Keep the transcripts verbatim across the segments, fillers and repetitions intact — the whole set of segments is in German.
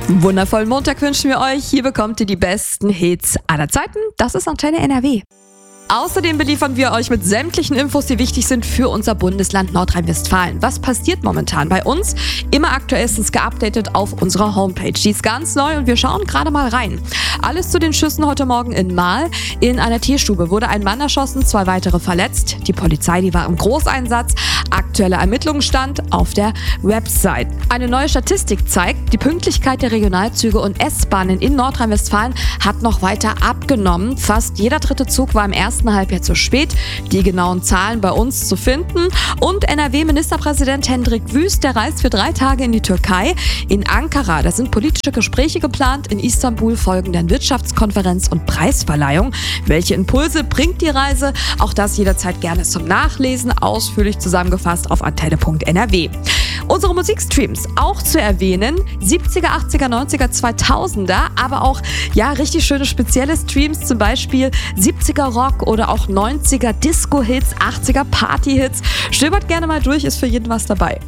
Wundervollen Montag wünschen wir euch. Hier bekommt ihr die besten Hits aller Zeiten. Das ist Antenne N R W. Außerdem beliefern wir euch mit sämtlichen Infos, die wichtig sind für unser Bundesland Nordrhein-Westfalen. Was passiert momentan bei uns? Immer aktuellstens geupdatet auf unserer Homepage. Die ist ganz neu und wir schauen gerade mal rein. Alles zu den Schüssen heute Morgen in Marl. In einer Tierstube wurde ein Mann erschossen, zwei weitere verletzt. Die Polizei, die war im Großeinsatz. Aktueller Ermittlungsstand auf der Website. Eine neue Statistik zeigt, die Pünktlichkeit der Regionalzüge und S-Bahnen in Nordrhein-Westfalen hat noch weiter abgenommen. Fast jeder dritte Zug war im ersten Halbjahr zu spät. Die genauen Zahlen bei uns zu finden. Und N R W-Ministerpräsident Hendrik Wüst, der reist für drei Tage in die Türkei. In Ankara, da sind politische Gespräche geplant. In Istanbul folgen dann Wirtschaftskonferenz und Preisverleihung. Welche Impulse bringt die Reise? Auch das jederzeit gerne zum Nachlesen, ausführlich zusammengefasst auf antenne punkt n r w. Unsere Musikstreams auch zu erwähnen, siebziger, achtziger, neunziger, zweitausender, aber auch ja richtig schöne spezielle Streams, zum Beispiel siebziger Rock oder auch neunziger Disco-Hits, achtziger Party-Hits. Stöbert gerne mal durch, ist für jeden was dabei.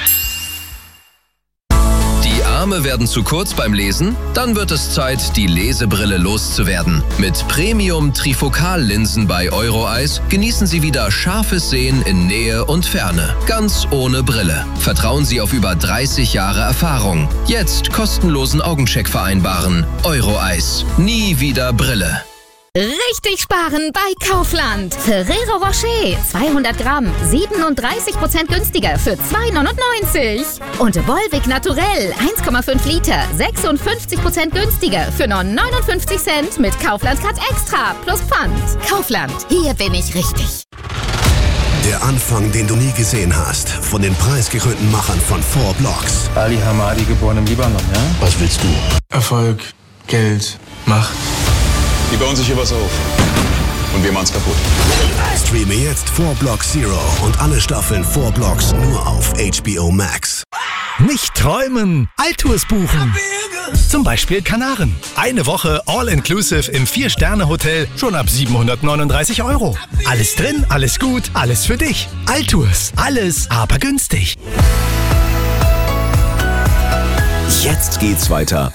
Die Arme werden zu kurz beim Lesen? Dann wird es Zeit, die Lesebrille loszuwerden. Mit Premium-Trifokallinsen bei Euroeyes genießen Sie wieder scharfes Sehen in Nähe und Ferne. Ganz ohne Brille. Vertrauen Sie auf über dreißig Jahre Erfahrung. Jetzt kostenlosen Augencheck vereinbaren. Euroeyes. Nie wieder Brille. Richtig sparen bei Kaufland. Ferrero Rocher zweihundert Gramm, siebenunddreißig Prozent günstiger für zwei neunundneunzig. Und Volvic Naturell eins Komma fünf Liter, sechsundfünfzig Prozent günstiger für nur neunundfünfzig Cent mit Kaufland Card Extra plus Pfand. Kaufland, hier bin ich richtig. Der Anfang, den du nie gesehen hast, von den preisgekrönten Machern von Four Blocks. Ali Hamadi, geboren im Libanon, ja? Was willst du? Erfolg, Geld, Macht. Die bauen sich hier was auf. Und wir machen's kaputt. Streame jetzt Four Blocks Zero und alle Staffeln Four Blocks nur auf H B O Max. Nicht träumen, Alltours buchen. Zum Beispiel Kanaren. Eine Woche All-Inclusive im Vier-Sterne-Hotel schon ab siebenhundertneununddreißig Euro. Alles drin, alles gut, alles für dich. Alltours, alles aber günstig. Jetzt geht's weiter